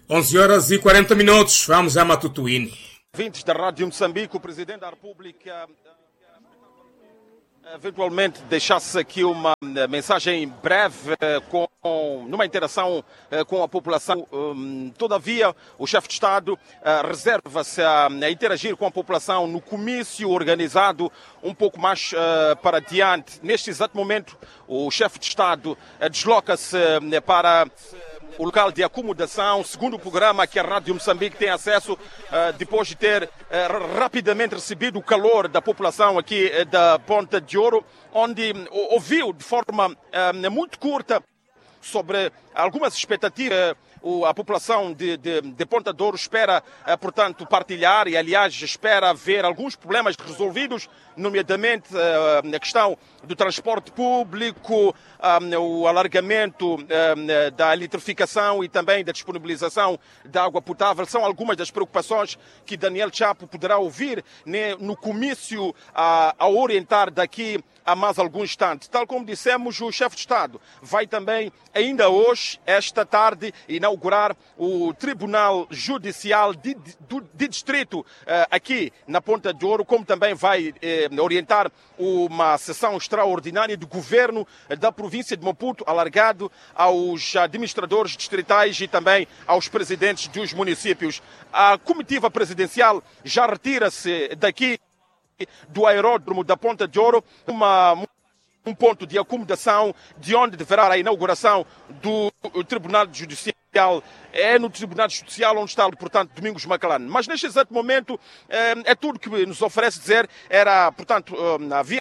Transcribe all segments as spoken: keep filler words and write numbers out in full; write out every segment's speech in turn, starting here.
onze horas e quarenta minutos, vamos a Matutuíne. Vintes da Rádio Moçambique, o Presidente da República eventualmente deixasse aqui uma mensagem breve com, numa interação com a população. Todavia, o chefe de Estado reserva-se a interagir com a população no comício organizado um pouco mais para diante. Neste exato momento, o chefe de Estado desloca-se para o local de acomodação, segundo o programa que a Rádio Moçambique tem acesso, uh, depois de ter uh, rapidamente recebido o calor da população aqui uh, da Ponta de Ouro, onde uh, ouviu de forma uh, muito curta sobre algumas expectativas. A população de, de, de Ponta de Ouro espera, portanto, partilhar e, aliás, espera ver alguns problemas resolvidos, nomeadamente a questão do transporte público, o alargamento da eletrificação e também da disponibilização da água potável. São algumas das preocupações que Daniel Chapo poderá ouvir no comício a orientar daqui a mais algum instante. Tal como dissemos, o chefe de Estado vai também, ainda hoje, esta tarde, inaugurar o Tribunal Judicial de, de, de Distrito eh, aqui na Ponta de Ouro, como também vai eh, orientar uma sessão extraordinária do governo da província de Maputo, alargado aos administradores distritais e também aos presidentes dos municípios. A comitiva presidencial já retira-se daqui do aeródromo da Ponta de Ouro, uma, um ponto de acomodação de onde deverá a inauguração do Tribunal Judicial. É no Tribunal Judicial onde está, portanto, Domingos Macalano. Mas neste exato momento é, é tudo que nos oferece dizer. Era, portanto, havia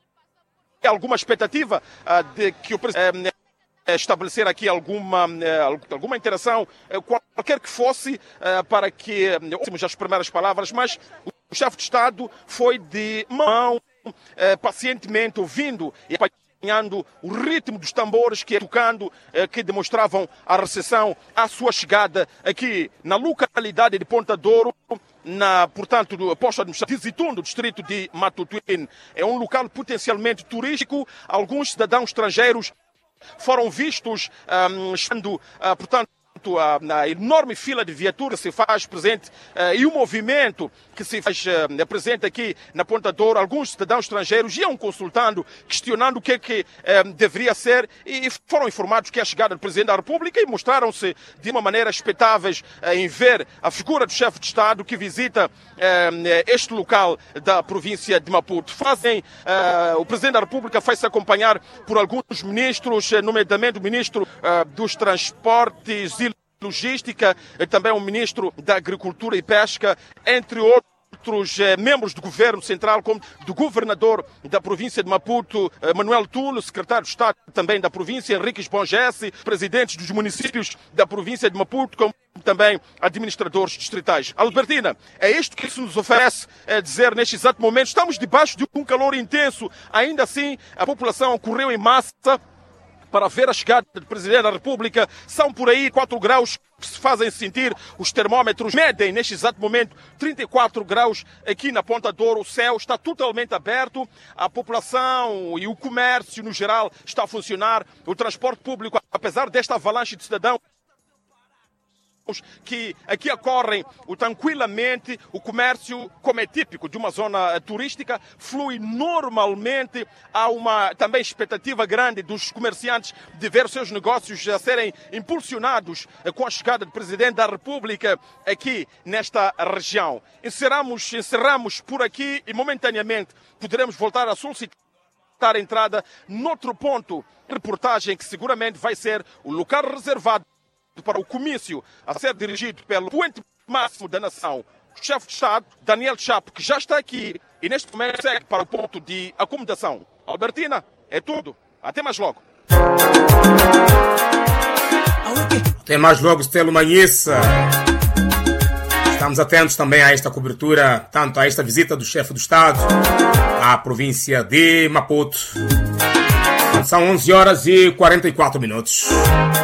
alguma expectativa de que o presidente estabelecer aqui alguma, alguma interação, qualquer que fosse, para que ouçamos as primeiras palavras, mas o chefe de Estado foi de mão, pacientemente ouvindo e acompanhando o ritmo dos tambores que tocando, que demonstravam a recepção à sua chegada aqui na localidade de Ponta de Ouro, na, portanto, do posto administrativo de Zitun, do distrito de Matutuíne. É um local potencialmente turístico. Alguns cidadãos estrangeiros foram vistos um, estando, uh, portanto, a, na enorme fila de viaturas que se faz presente uh, e o movimento que se faz uh, presente aqui na Ponta de Ouro. Alguns cidadãos estrangeiros iam consultando, questionando o que é que uh, deveria ser, e foram informados que é a chegada do Presidente da República e mostraram-se de uma maneira expectáveis uh, em ver a figura do chefe de Estado que visita uh, este local da província de Maputo. Fazem, uh, o Presidente da República faz-se acompanhar por alguns ministros, nomeadamente o Ministro uh, dos Transportes e Logística, também o Ministro da Agricultura e Pesca, entre outros eh, membros do Governo Central, como do Governador da província de Maputo, eh, Manuel Tulo, Secretário de Estado também da província, Henriques Bongesse, presidentes dos municípios da província de Maputo, como também administradores distritais. Albertina, é isto que se nos oferece é, dizer neste exato momento. Estamos debaixo de um calor intenso, ainda assim a população correu em massa para ver a chegada do Presidente da República. São por aí quatro graus que se fazem sentir. Os termómetros medem neste exato momento trinta e quatro graus aqui na Ponta de Ouro. O céu está totalmente aberto. A população e o comércio no geral está a funcionar. O transporte público, apesar desta avalanche de cidadãos que aqui ocorrem o, tranquilamente, o comércio, como é típico de uma zona turística, flui normalmente. Há uma também expectativa grande dos comerciantes de ver os seus negócios a serem impulsionados com a chegada do Presidente da República aqui nesta região. Encerramos, encerramos por aqui e momentaneamente poderemos voltar a solicitar a entrada noutro ponto de reportagem que seguramente vai ser o local reservado para o comício a ser dirigido pelo poente máximo da nação, o chefe de Estado, Daniel Chapo, que já está aqui e neste momento segue para o ponto de acomodação. Albertina, é tudo. Até mais logo. Até mais logo, Stelo Manhissa. Estamos atentos também a esta cobertura, tanto a esta visita do chefe do Estado à província de Maputo. São onze horas e quarenta e quatro minutos.